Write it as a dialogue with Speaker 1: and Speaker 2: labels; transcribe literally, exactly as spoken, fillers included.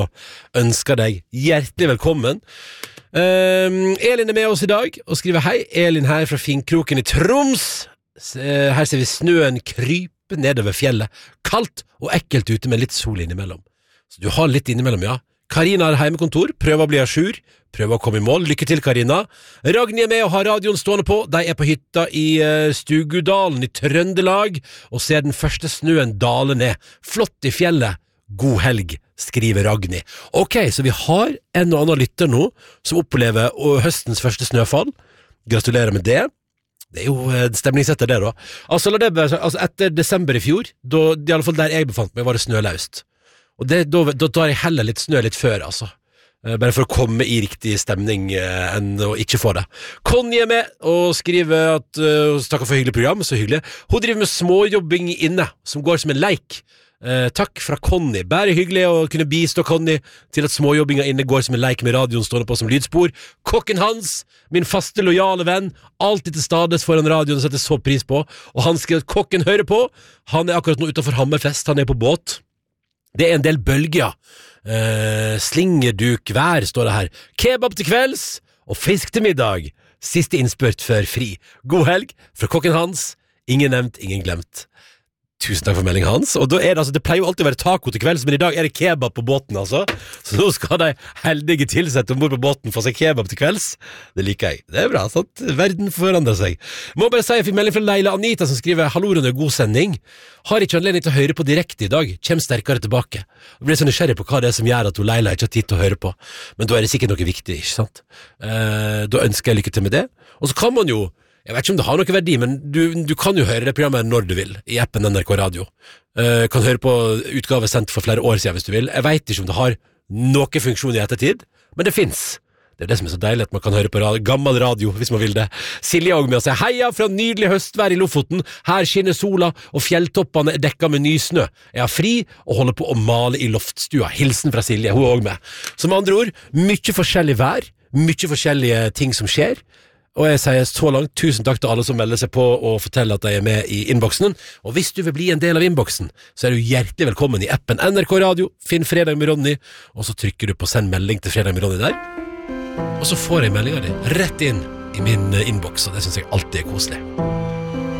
Speaker 1: ønsker deg hjertelig velkommen. Um, Elin er med oss i dag og skriver hei. Elin her fra Finkroken i Troms. Her ser vi snøen krype nedover fjellet. Kaldt og ekkelt ute med litt sol innimellom. Så du har litt innimellom, ja. Karina har heimekontor, prøver å bli ajour, prøver å komme i mål. Lykke til, Karina. Ragni er med og har radioen stående på. De er på hytta i uh, Stugudalen i Trøndelag og ser den første snøen dale ned. Flott i fjellet. God helg, skriver Ragni. Ok, så vi har en og annen lytter nå som opplever høstens første snøfall. Gratulerer med det. Det er jo uh, stemningsetter det da. Altså, la det bare, altså etter desember i fjor, da, i alle fall der jeg befant meg, var det snøløst. Og det, da, da tar jeg heller litt snø litt før, altså. Uh, bare for å komme i riktig stemning uh, enn å ikke få det. Conny er med og skriver at uh, takker for hyggelig program, så hyggelig. Hun driver med småjobbing inne, som går som en leik. Uh, takk fra Conny. Bare hyggelig å kunne bistå Conny til at småjobbinga inne går som en leik med radioen stående på som lydspor. Kokken hans, min faste lojale venn, alltid til stades foran radioen, setter så pris på. Og han skriver at kokken hører på. Han er akkurat nå utenfor Hammerfest, han er på båt. Det er en del bølger. Uh, slingerduk vær, står det her. Kebab til kvelds og fisk til middag. Siste innspurt før fri. God helg fra kokken hans. Ingen nevnt, ingen glemt. Tusen takk for meldingen hans. Og da er det altså, det pleier jo alltid å være taco til kvelds, men i dag er det kebab på båten, altså. Så nå skal de heldige tilsette ombord på båten få seg kebab til kvelds. Det liker jeg. Det er bra, sant? Verden forandrer seg. Må bare si, jeg fikk melding fra Leila Anita som skriver hallo under god sending. Har ikke anledning til å høre på direkte i dag. Kjem sterkere tilbake. Jeg blir så nysgjerrig på hva det er som gjør at hun Leila ikke har tid til å høre på. Men da er det sikkert noe viktig, ikke sant? Eh, da ønsker jeg lykke til med det. Og så kan man jo jeg vet ikke om det har noe verdi, men du, du kan jo høre det programmet når du vil, i appen N R K Radio. Uh, kan høre på utgave sendt for flere år siden hvis du vil. Jeg vet ikke om det har noen funksjon i ettertid, men det finnes. Det er det som er så deilig at man kan høre på radio, gammel radio hvis man vil det. Silje er også med og sier heia fra nydelig høstvær i Lofoten. Her skinner sola, og fjelltoppene er dekket med ny snø. Jeg har fri og holder på å male i loftstua. Hilsen fra Silje, hun er også med. Så med andre ord, mye forskjellig vær, mye forskjellige ting som skjer. Og jeg sier så langt tusen takk til alle som melder seg på og forteller at de er med i innboksen. Og hvis du vil bli en del av innboksen, så er du hjertelig velkommen i appen N R K Radio. Finn Fredag med Ronny, og så trykker du på send melding til Fredag med Ronny der. Og så får jeg meldinga di rett inn i min innboks, og det synes jeg alltid er koselig.